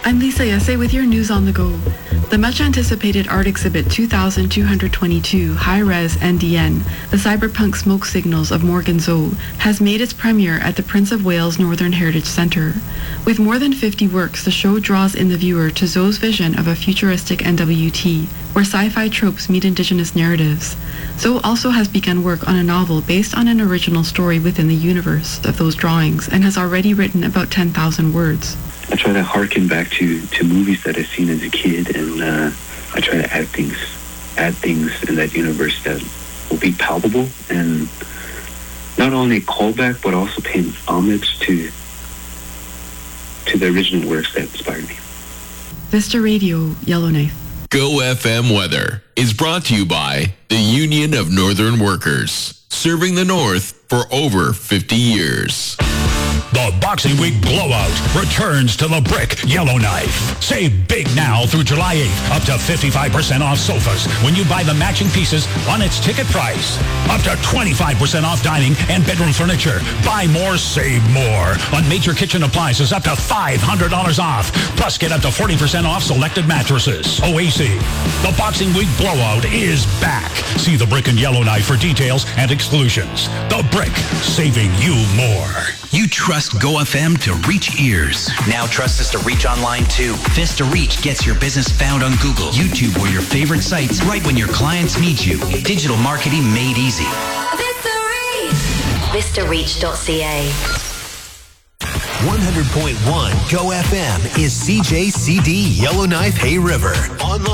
I'm Lisa Yesse with your news on the go. The much-anticipated art exhibit 2222 High-Res NDN, the cyberpunk smoke signals of Morgan Zoe, has made its premiere at the Prince of Wales Northern Heritage Centre. With more than 50 works, the show draws in the viewer to Zoe's vision of a futuristic NWT, where sci-fi tropes meet indigenous narratives. Zoe also has begun work on a novel based on an original story within the universe of those drawings and has already written about 10,000 words. I try to harken back to movies that I've seen as a kid, and I try to add things in that universe that will be palpable and not only a callback but also pay homage to the original works that inspired me. Vista Radio, Yellowknife. Go FM Weather is brought to you by the Union of Northern Workers, serving the North for over 50 years. The Boxing Week Blowout returns to the Brick Yellowknife. Save big now through July 8th. Up to 55% off sofas when you buy the matching pieces on its ticket price. Up to 25% off dining and bedroom furniture. Buy more, save more. On major kitchen appliances, up to $500 off. Plus, get up to 40% off selected mattresses. OAC. The Boxing Week Blowout is back. See the Brick and Yellowknife for details and exclusions. The Brick, saving you more. You trust Go FM to reach ears. Now trust us to reach online too. Vista Reach gets your business found on Google, YouTube, or your favorite sites right when your clients need you. Digital marketing made easy. VistaReach.ca. 100.1 Go FM is CJCD Yellowknife Hay River. Online